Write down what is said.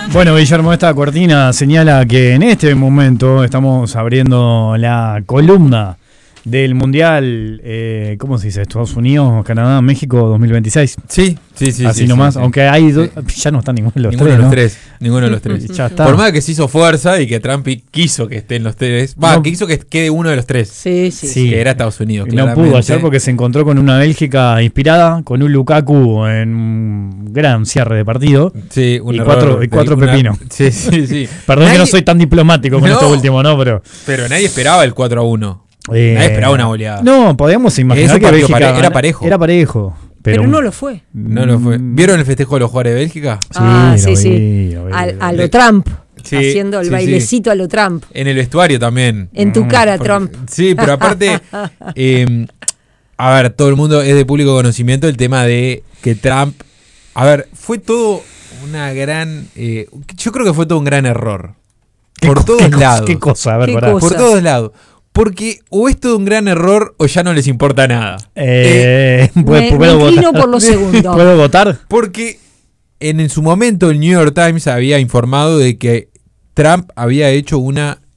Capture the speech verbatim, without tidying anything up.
Bueno, Guillermo, esta cortina señala que en este momento estamos abriendo la columna del Mundial, eh, ¿cómo se dice? Estados Unidos, Canadá, México dos mil veintiséis. Sí, sí, sí. Así sí, nomás, sí, sí. aunque hay do- Sí. ya no están ninguno de los Ninguno tres, de los ¿no? tres. Ninguno de los tres. Ya está. Por más que se hizo fuerza y que Trump quiso que estén los tres. Va, No. que hizo que quede uno de los tres. Sí, sí. Sí. Que era Estados Unidos. Y no pudo claramente. ayer porque se encontró con una Bélgica inspirada, con un Lukaku en un gran cierre de partido. Sí, un Y error cuatro- y de cuatro una- pepinos. Sí, sí, sí. Perdón Nadie- que no soy tan diplomático con No. esto último, ¿no? Pero Pero nadie esperaba el cuatro a uno. eh, Nadie esperaba una goleada. No, podíamos imaginar Ese que partido Bélgica pare- era gana- parejo. Era parejo. Pero, Pero no lo fue. No lo fue. Mm, ¿Vieron el festejo de los jugadores de Bélgica? Sí, ah, lo sí, vi, sí. lo vi, A, lo a vi. lo Trump. Sí, haciendo el sí, bailecito a lo Trump. En el vestuario también. En tu Mm, cara, Porque- Trump. Sí, pero aparte, eh, a ver, todo el mundo es de público conocimiento el tema de que Trump, a ver, fue todo una gran, eh, yo creo que fue todo un gran error. ¿Qué Por co- todos qué cosa- lados. ¿Qué cosa? A ver, ¿Qué pará. cosa? Por todos lados. Porque o es todo un gran error o ya no les importa nada. Eh, ¿puedo, Me, me puedo inclino votar? por lo segundo. ¿Puedo votar? Porque en, en su momento el New York Times había informado de que Trump había hecho una